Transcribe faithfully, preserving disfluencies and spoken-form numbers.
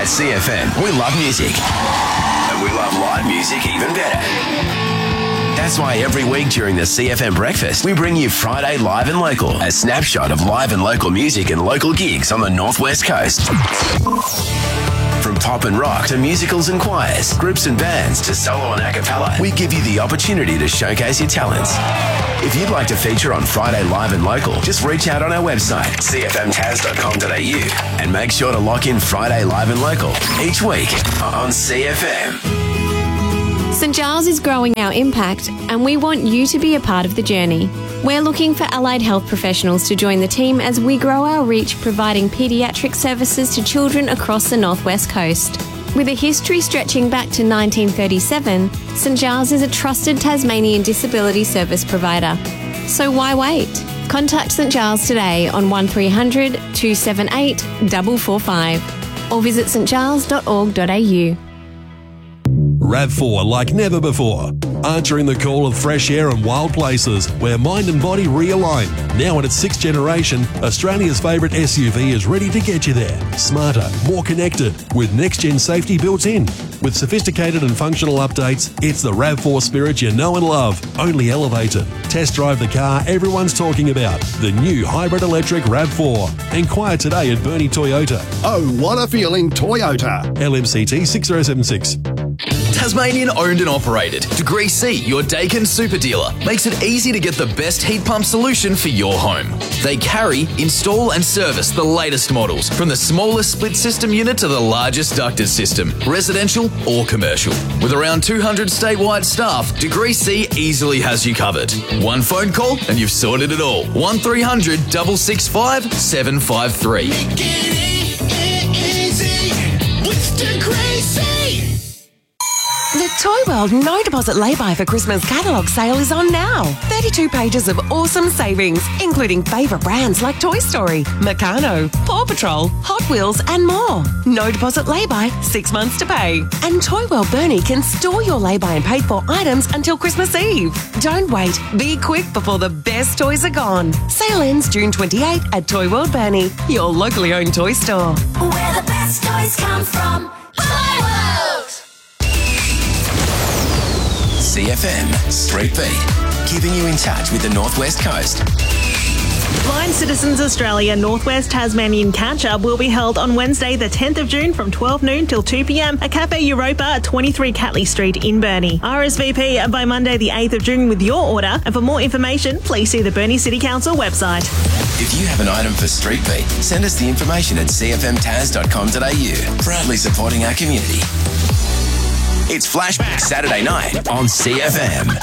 At C F M, we love music. And we love live music even better. That's why every week during the C F M Breakfast, we bring you Friday Live and Local, a snapshot of live and local music and local gigs on the Northwest Coast. From pop and rock to musicals and choirs, groups and bands to solo and a cappella, we give you the opportunity to showcase your talents. If you'd like to feature on Friday Live and Local, just reach out on our website, c f m taz dot com dot a u, and make sure to lock in Friday Live and Local each week on C F M. St Giles is growing our impact, and we want you to be a part of the journey. We're looking for allied health professionals to join the team as we grow our reach, providing paediatric services to children across the Northwest Coast. With a history stretching back to nineteen thirty-seven, St Giles is a trusted Tasmanian disability service provider. So why wait? Contact St Giles today on one three hundred, two seven eight, four four five or visit st giles dot org dot a u. RAV four like never before. Answering the call of fresh air and wild places where mind and body realign. Now in its sixth generation, Australia's favourite S U V is ready to get you there. Smarter, more connected, with next-gen safety built in. With sophisticated and functional updates, it's the RAV four spirit you know and love, only elevated. Test drive the car everyone's talking about, the new hybrid electric RAV four. Inquire today at Bernie Toyota. Oh, what a feeling, Toyota. L M C T six zero seven six. Tasmanian owned and operated. Degree C, your Dakin super dealer, makes it easy to get the best heat pump solution for your home. They carry, install and service the latest models, from the smallest split system unit to the largest ducted system, residential or commercial. With around two hundred statewide staff, Degree C easily has you covered. One phone call and you've sorted it all. one three hundred, six six five, seven five three. Make it easy with Degree C. The Toy World No Deposit Lay-By for Christmas catalogue sale is on now. thirty-two pages of awesome savings, including favourite brands like Toy Story, Meccano, Paw Patrol, Hot Wheels and more. No deposit lay-by, six months to pay. And Toy World Burnie can store your lay-by and paid for items until Christmas Eve. Don't wait. Be quick before the best toys are gone. Sale ends June twenty-eighth at Toy World Burnie, your locally owned toy store. Where the best toys come from. Toy World. C F M Street Beat, keeping you in touch with the Northwest Coast. Blind Citizens Australia Northwest Tasmanian Catch-Up will be held on Wednesday the tenth of June from twelve noon till two p m at Cafe Europa at twenty-three Catley Street in Burnie. R S V P by Monday the eighth of June with your order, and for more information please see the Burnie City Council website. If you have an item for Street Beat, send us the information at c f m taz dot com dot a u, proudly supporting our community. It's Flashback Saturday night on C F M.